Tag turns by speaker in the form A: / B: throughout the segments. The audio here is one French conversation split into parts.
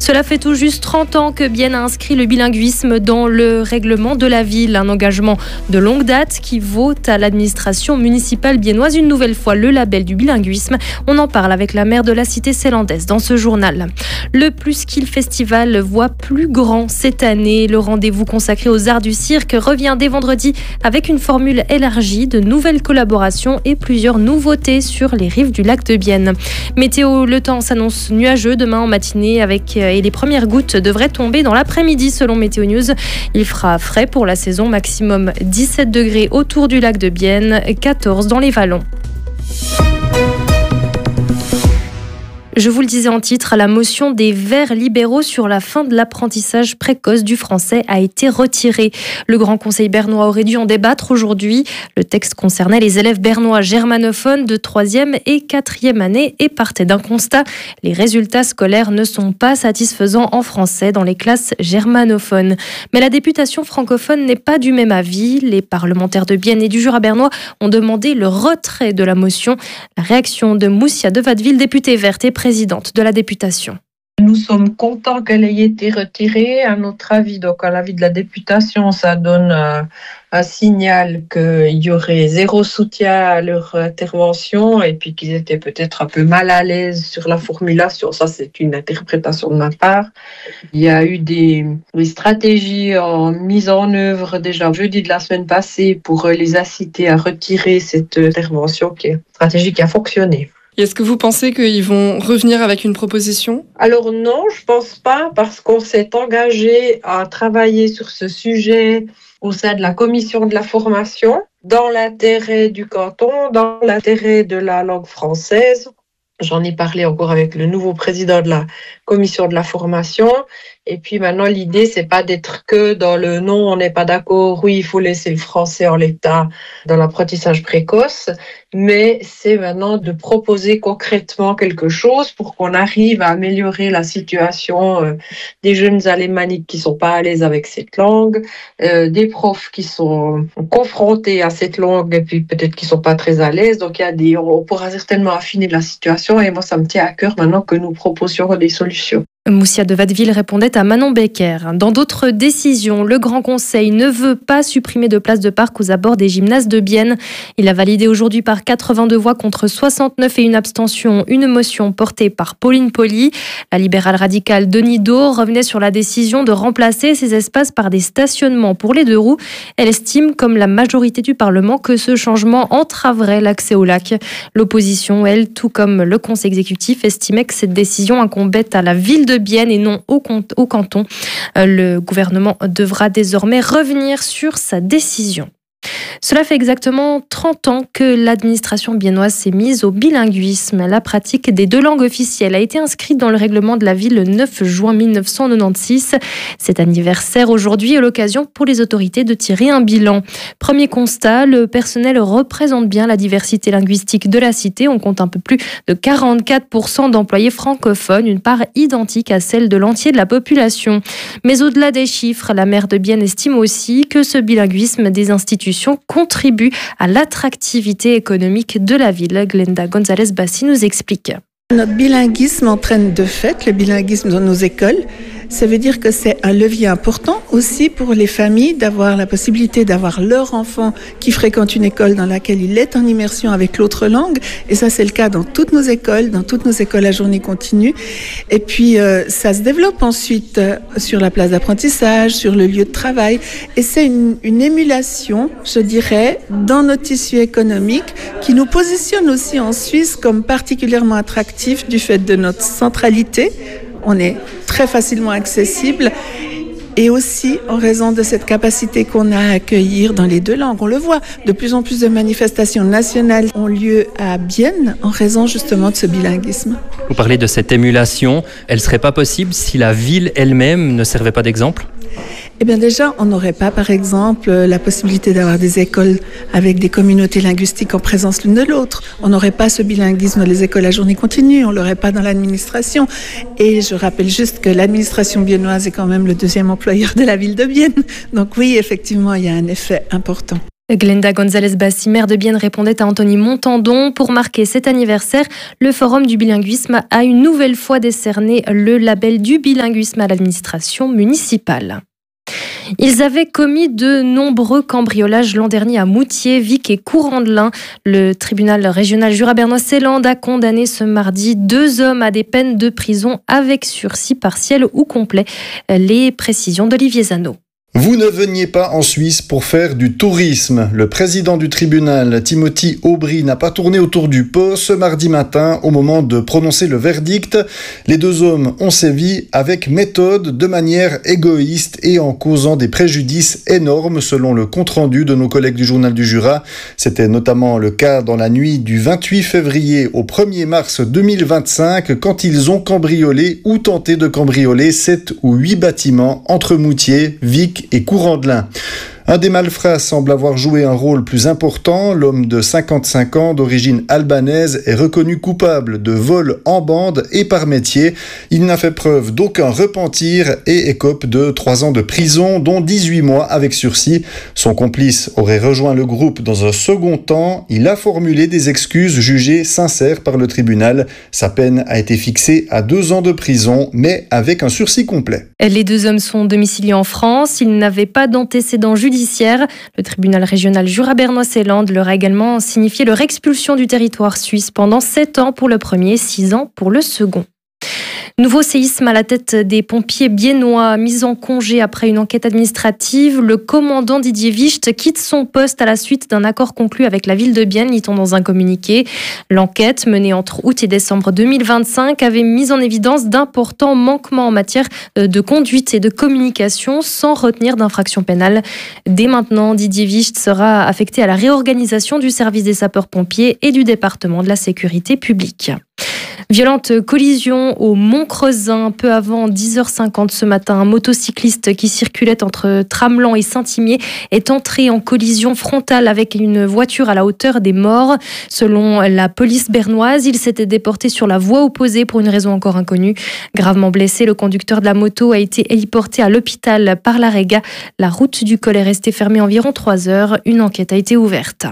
A: Cela fait tout juste 30 ans que Bienne a inscrit le bilinguisme dans le règlement de la ville. Un engagement de longue date qui vaut à l'administration municipale biennoise une nouvelle fois le label du bilinguisme. On en parle avec la maire de la cité célandaise dans ce journal. Le Pluskill Festival voit plus grand cette année. Le rendez-vous consacré aux arts du cirque revient dès vendredi avec une formule élargie, de nouvelles collaborations et plusieurs nouveautés sur les rives du lac de Bienne. Météo, le temps s'annonce nuageux demain en matinée et les premières gouttes devraient tomber dans l'après-midi selon Météo News. Il fera frais pour la saison, maximum 17 degrés autour du lac de Bienne, 14 dans les vallons. Je vous le disais en titre, la motion des Verts libéraux sur la fin de l'apprentissage précoce du français a été retirée. Le Grand Conseil bernois aurait dû en débattre aujourd'hui. Le texte concernait les élèves bernois germanophones de 3e et 4e année et partait d'un constat. Les résultats scolaires ne sont pas satisfaisants en français dans les classes germanophones. Mais la députation francophone n'est pas du même avis. Les parlementaires de Bienne et du Jura bernois ont demandé le retrait de la motion. La réaction de Moussia de Watteville, députée verte et présidente de la députation.
B: Nous sommes contents qu'elle ait été retirée. À notre avis, donc à l'avis de la députation, ça donne un signal qu'il y aurait zéro soutien à leur intervention et puis qu'ils étaient peut-être un peu mal à l'aise sur la formulation. Ça, c'est une interprétation de ma part. Il y a eu des stratégies mises en œuvre déjà jeudi de la semaine passée pour les inciter à retirer cette intervention qui est une stratégie qui a fonctionné.
C: Et est-ce que vous pensez qu'ils vont revenir avec une proposition ?
B: Alors non, je pense pas, parce qu'on s'est engagé à travailler sur ce sujet au sein de la commission de la formation, dans l'intérêt du canton, dans l'intérêt de la langue française. J'en ai parlé encore avec le nouveau président de la commission de la formation. Et puis maintenant, l'idée, c'est pas d'être que dans le non, on n'est pas d'accord, oui, il faut laisser le français en l'état dans l'apprentissage précoce, mais c'est maintenant de proposer concrètement quelque chose pour qu'on arrive à améliorer la situation des jeunes alémaniques qui sont pas à l'aise avec cette langue, des profs qui sont confrontés à cette langue et puis peut-être qui sont pas très à l'aise. Donc on pourra certainement affiner la situation et moi, ça me tient à cœur maintenant que nous proposions des solutions.
A: Moussia de Watteville répondait à Manon Becker. Dans d'autres décisions, le Grand Conseil ne veut pas supprimer de places de parc aux abords des gymnases de Bienne. Il a validé aujourd'hui par 82 voix contre 69 et une abstention une motion portée par Pauline Poli. La libérale radicale Denis Dau revenait sur la décision de remplacer ces espaces par des stationnements pour les deux roues. Elle estime, comme la majorité du Parlement, que ce changement entraverait l'accès au lac. L'opposition, elle, tout comme le Conseil exécutif, estimait que cette décision incombait à la ville de Bienne et non au canton. Le gouvernement devra désormais revenir sur sa décision. Cela fait exactement 30 ans que l'administration biennoise s'est mise au bilinguisme. La pratique des deux langues officielles a été inscrite dans le règlement de la ville le 9 juin 1996. Cet anniversaire aujourd'hui est l'occasion pour les autorités de tirer un bilan. Premier constat, le personnel représente bien la diversité linguistique de la cité. On compte un peu plus de 44% d'employés francophones, une part identique à celle de l'entier de la population. Mais au-delà des chiffres, la maire de Bienne estime aussi que ce bilinguisme des institutions contribue à l'attractivité économique de la ville. Glenda González-Bassi nous explique.
D: Notre bilinguisme entraîne de fait le bilinguisme dans nos écoles. Ça veut dire que c'est un levier important aussi pour les familles d'avoir la possibilité d'avoir leur enfant qui fréquente une école dans laquelle il est en immersion avec l'autre langue. Et ça, c'est le cas dans toutes nos écoles à journée continue. Et puis, ça se développe ensuite sur la place d'apprentissage, sur le lieu de travail. Et c'est une émulation, je dirais, dans notre tissu économique qui nous positionne aussi en Suisse comme particulièrement attractif du fait de notre centralité. On est très facilement accessible et aussi en raison de cette capacité qu'on a à accueillir dans les deux langues. On le voit, de plus en plus de manifestations nationales ont lieu à Bienne en raison justement de ce bilinguisme.
E: Vous parlez de cette émulation, elle ne serait pas possible si la ville elle-même ne servait pas d'exemple ?
D: Eh bien déjà, on n'aurait pas, par exemple, la possibilité d'avoir des écoles avec des communautés linguistiques en présence l'une de l'autre. On n'aurait pas ce bilinguisme dans les écoles à journée continue, on ne l'aurait pas dans l'administration. Et je rappelle juste que l'administration biennoise est quand même le deuxième employeur de la ville de Bienne. Donc oui, effectivement, il y a un effet important.
A: Glenda González-Bassi, maire de Bienne, répondait à Anthony Montandon. Pour marquer cet anniversaire, le Forum du bilinguisme a une nouvelle fois décerné le label du bilinguisme à l'administration municipale. Ils avaient commis de nombreux cambriolages l'an dernier à Moutier, Vic et Courandlin. Le tribunal régional Jura-Bernois-Seeland a condamné ce mardi 2 hommes à des peines de prison avec sursis partiel ou complet. Les précisions d'Olivier Zano.
F: Vous ne veniez pas en Suisse pour faire du tourisme. Le président du tribunal, Timothy Aubry, n'a pas tourné autour du pot ce mardi matin au moment de prononcer le verdict. Les 2 hommes ont sévi avec méthode, de manière égoïste et en causant des préjudices énormes selon le compte-rendu de nos collègues du Journal du Jura. C'était notamment le cas dans la nuit du 28 février au 1er mars 2025 quand ils ont cambriolé ou tenté de cambrioler 7 ou 8 bâtiments entre Moutier, Vic et Courandlin. Un des malfrats semble avoir joué un rôle plus important. L'homme de 55 ans d'origine albanaise est reconnu coupable de vol en bande et par métier. Il n'a fait preuve d'aucun repentir et écope de 3 ans de prison, dont 18 mois avec sursis. Son complice aurait rejoint le groupe dans un second temps. Il a formulé des excuses jugées sincères par le tribunal. Sa peine a été fixée à 2 ans de prison, mais avec un sursis complet.
A: Les 2 hommes sont domiciliés en France. Ils n'avaient pas d'antécédents judiciaires. Le tribunal régional Jura-Bernois-Seeland leur a également signifié leur expulsion du territoire suisse pendant 7 ans pour le premier, 6 ans pour le second. Nouveau séisme à la tête des pompiers biennois, mis en congé après une enquête administrative. Le commandant Didier Wicht quitte son poste à la suite d'un accord conclu avec la ville de Bienne, lit-on dans un communiqué. L'enquête, menée entre août et décembre 2025, avait mis en évidence d'importants manquements en matière de conduite et de communication sans retenir d'infraction pénale. Dès maintenant, Didier Wicht sera affecté à la réorganisation du service des sapeurs-pompiers et du département de la sécurité publique. Violente collision au Mont-Creusin, peu avant 10h50 ce matin. Un motocycliste qui circulait entre Tramelan et Saint-Imier est entré en collision frontale avec une voiture à la hauteur des Morts. Selon la police bernoise, il s'était déporté sur la voie opposée pour une raison encore inconnue. Gravement blessé, le conducteur de la moto a été héliporté à l'hôpital par la Réga. La route du col est restée fermée environ 3 heures. Une enquête a été ouverte.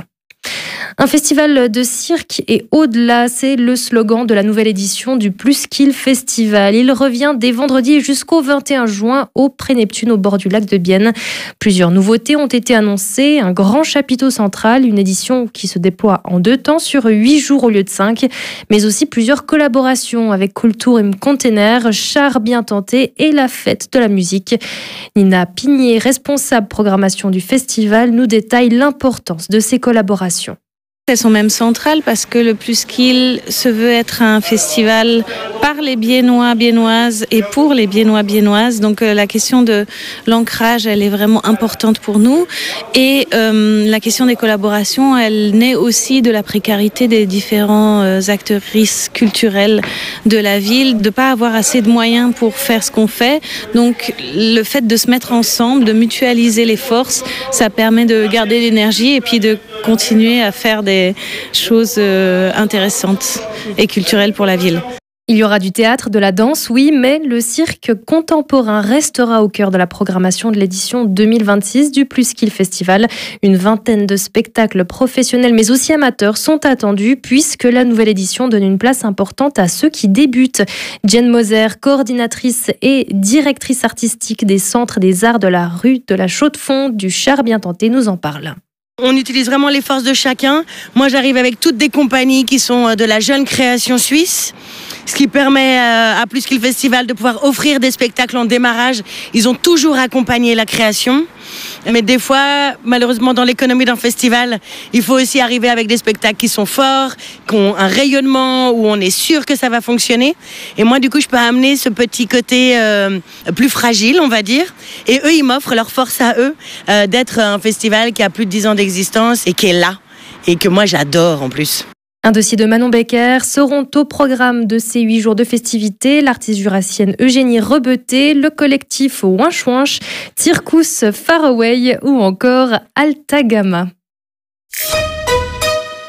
A: Un festival de cirque et au-delà, c'est le slogan de la nouvelle édition du Plus Qu'il Festival. Il revient dès vendredi jusqu'au 21 juin au Pré-Neptune au bord du lac de Bienne. Plusieurs nouveautés ont été annoncées. Un grand chapiteau central, une édition qui se déploie en 2 temps sur 8 jours au lieu de 5, mais aussi plusieurs collaborations avec Kultur Container, Char Bien Tenté et la Fête de la musique. Nina Pigné, responsable programmation du festival, nous détaille l'importance de ces collaborations.
G: Elles sont même centrales parce que le Plus Qu'il se veut être un festival par les Biennois, Biennoises et pour les Biennois, Biennoises. Donc la question de l'ancrage, elle est vraiment importante pour nous. Et la question des collaborations, elle naît aussi de la précarité des différents actrices culturelles de la ville, de ne pas avoir assez de moyens pour faire ce qu'on fait. Donc le fait de se mettre ensemble, de mutualiser les forces, ça permet de garder l'énergie et puis de continuer à faire des choses intéressantes et culturelles pour la ville.
A: Il y aura du théâtre, de la danse, oui, mais le cirque contemporain restera au cœur de la programmation de l'édition 2026 du Plus Qu'il Festival. Une vingtaine de spectacles professionnels mais aussi amateurs sont attendus puisque la nouvelle édition donne une place importante à ceux qui débutent. Jen Moser, coordinatrice et directrice artistique des centres des arts de la rue de la Chaux-de-Fonds du Char Bien Tenté, nous en parle.
H: On utilise vraiment les forces de chacun. Moi, j'arrive avec toutes des compagnies qui sont de la jeune création suisse, ce qui permet à Plus Qu'il Festival de pouvoir offrir des spectacles en démarrage. Ils ont toujours accompagné la création. Mais des fois, malheureusement, dans l'économie d'un festival, il faut aussi arriver avec des spectacles qui sont forts, qui ont un rayonnement, où on est sûr que ça va fonctionner. Et moi, du coup, je peux amener ce petit côté plus fragile, on va dire. Et eux, ils m'offrent leur force à eux d'être un festival qui a plus de 10 ans d'existence et qui est là. Et que moi, j'adore en plus.
A: Un dossier de Manon Becker seront au programme de ces 8 jours de festivités. L'artiste jurassienne Eugénie Rebeté, le collectif Winch Winch, Circus Faraway ou encore Alta Gamma.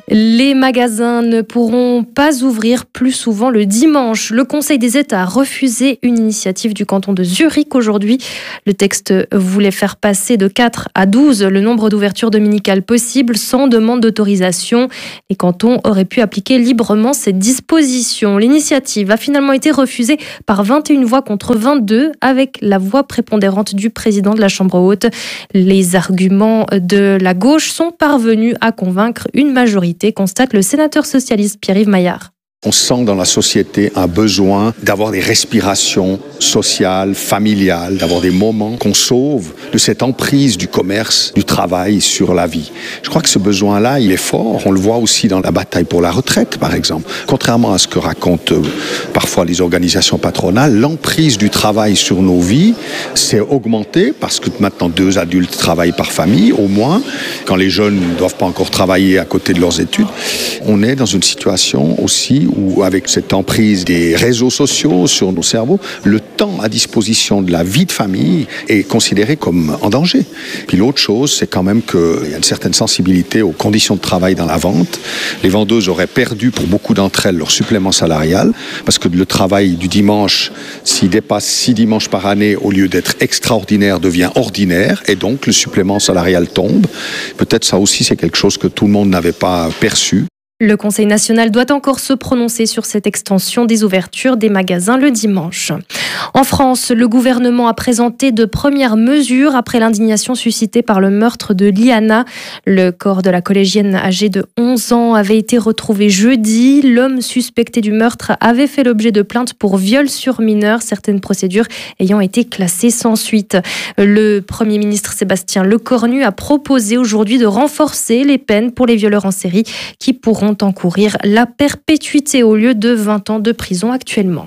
A: Les magasins ne pourront pas ouvrir plus souvent le dimanche. Le Conseil des États a refusé une initiative du canton de Zurich aujourd'hui. Le texte voulait faire passer de 4 à 12 le nombre d'ouvertures dominicales possibles sans demande d'autorisation. Les cantons auraient pu appliquer librement ces dispositions. L'initiative a finalement été refusée par 21 voix contre 22 avec la voix prépondérante du président de la Chambre haute. Les arguments de la gauche sont parvenus à convaincre une majorité, constate le sénateur socialiste Pierre-Yves Maillard.
I: On sent dans la société un besoin d'avoir des respirations sociales, familiales, d'avoir des moments qu'on sauve de cette emprise du commerce, du travail sur la vie. Je crois que ce besoin-là, il est fort. On le voit aussi dans la bataille pour la retraite, par exemple. Contrairement à ce que racontent parfois les organisations patronales, l'emprise du travail sur nos vies s'est augmentée parce que maintenant 2 adultes travaillent par famille, au moins. Quand les jeunes ne doivent pas encore travailler à côté de leurs études, on est dans une situation aussi où avec cette emprise des réseaux sociaux sur nos cerveaux, le temps à disposition de la vie de famille est considéré comme en danger. Puis l'autre chose, c'est quand même qu'il y a une certaine sensibilité aux conditions de travail dans la vente. Les vendeuses auraient perdu pour beaucoup d'entre elles leur supplément salarial, parce que le travail du dimanche, s'il dépasse 6 dimanches par année, au lieu d'être extraordinaire, devient ordinaire, et donc le supplément salarial tombe. Peut-être ça aussi, c'est quelque chose que tout le monde n'avait pas perçu.
A: Le Conseil national doit encore se prononcer sur cette extension des ouvertures des magasins le dimanche. En France, le gouvernement a présenté de premières mesures après l'indignation suscitée par le meurtre de Liana. Le corps de la collégienne âgée de 11 ans avait été retrouvé jeudi. L'homme suspecté du meurtre avait fait l'objet de plaintes pour viol sur mineur, certaines procédures ayant été classées sans suite. Le Premier ministre Sébastien Lecornu a proposé aujourd'hui de renforcer les peines pour les violeurs en série qui pourront encourir la perpétuité au lieu de 20 ans de prison actuellement.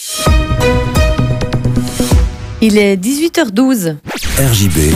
J: Il est 18h12.
K: RJB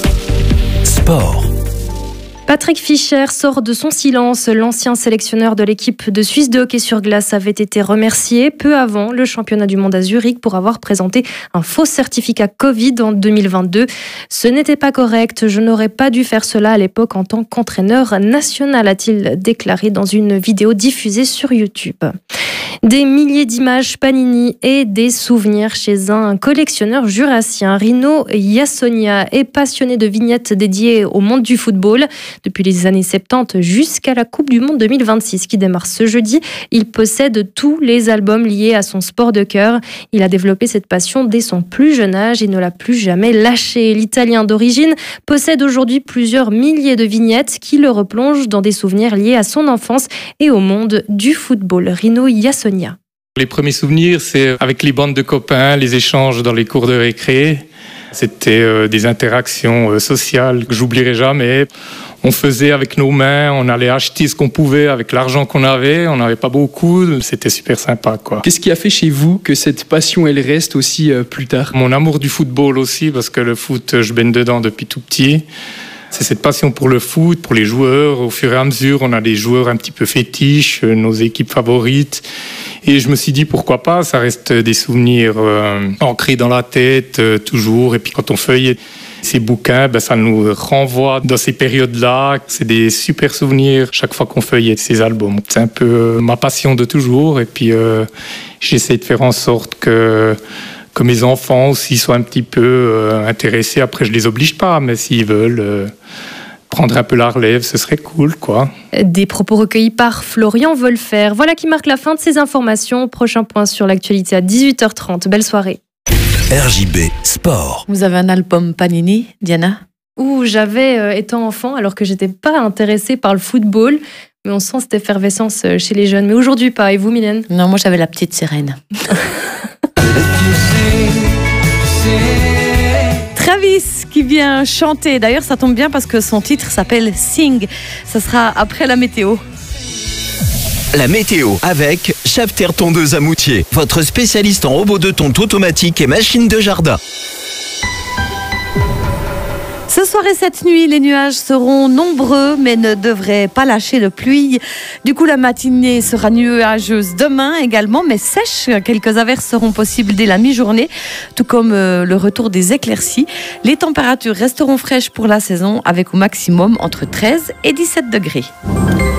K: Sport.
A: Patrick Fischer sort de son silence. L'ancien sélectionneur de l'équipe de Suisse de hockey sur glace avait été remercié peu avant le championnat du monde à Zurich pour avoir présenté un faux certificat Covid en 2022. Ce n'était pas correct. Je n'aurais pas dû faire cela à l'époque en tant qu'entraîneur national, a-t-il déclaré dans une vidéo diffusée sur YouTube. Des milliers d'images Panini et des souvenirs chez un collectionneur jurassien. Rino Yassonia est passionné de vignettes dédiées au monde du football. Depuis les années 70 jusqu'à la Coupe du Monde 2026 qui démarre ce jeudi, il possède tous les albums liés à son sport de cœur. Il a développé cette passion dès son plus jeune âge et ne l'a plus jamais lâché. L'Italien d'origine possède aujourd'hui plusieurs milliers de vignettes qui le replongent dans des souvenirs liés à son enfance et au monde du football. Rino Yassonia.
L: Les premiers souvenirs, c'est avec les bandes de copains, les échanges dans les cours de récré. C'était des interactions sociales que j'oublierai jamais. On faisait avec nos mains, on allait acheter ce qu'on pouvait avec l'argent qu'on avait. On n'avait pas beaucoup, c'était super sympa, quoi.
M: Qu'est-ce qui a fait chez vous que cette passion, elle reste aussi plus tard ?
L: Mon amour du football aussi, parce que le foot, je baigne dedans depuis tout petit. C'est cette passion pour le foot, pour les joueurs. Au fur et à mesure, on a des joueurs un petit peu fétiches, nos équipes favorites. Et je me suis dit, pourquoi pas, ça reste des souvenirs ancrés dans la tête, toujours. Et puis quand on feuille ces bouquins, ça nous renvoie dans ces périodes-là. C'est des super souvenirs chaque fois qu'on feuille ces albums. C'est un peu ma passion de toujours. Et puis j'essaie de faire en sorte que mes enfants aussi soient un petit peu intéressés. Après, je les oblige pas, mais s'ils veulent prendre un peu la relève, ce serait cool, quoi.
A: Des propos recueillis par Florian Wolfer. Voilà qui marque la fin de ces informations. Prochain point sur l'actualité à 18h30. Belle soirée.
K: RJB Sport.
J: Vous avez un album Panini, Diana ?
A: Où j'avais, étant enfant, alors que j'étais pas intéressée par le football, mais on sent cette effervescence chez les jeunes. Mais aujourd'hui pas. Et vous, Mylène ?
J: Non, moi j'avais La Petite Sirène. Travis qui vient chanter. D'ailleurs, ça tombe bien parce que son titre s'appelle Sing. Ça sera après la météo.
K: La météo avec Schafter Tondeuse à Moutier, votre spécialiste en robot de tonte automatique et machine de jardin.
J: Ce soir et cette nuit, les nuages seront nombreux mais ne devraient pas lâcher de pluie. Du coup, la matinée sera nuageuse demain également, mais sèche. Quelques averses seront possibles dès la mi-journée, tout comme le retour des éclaircies. Les températures resteront fraîches pour la saison avec au maximum entre 13 et 17 degrés.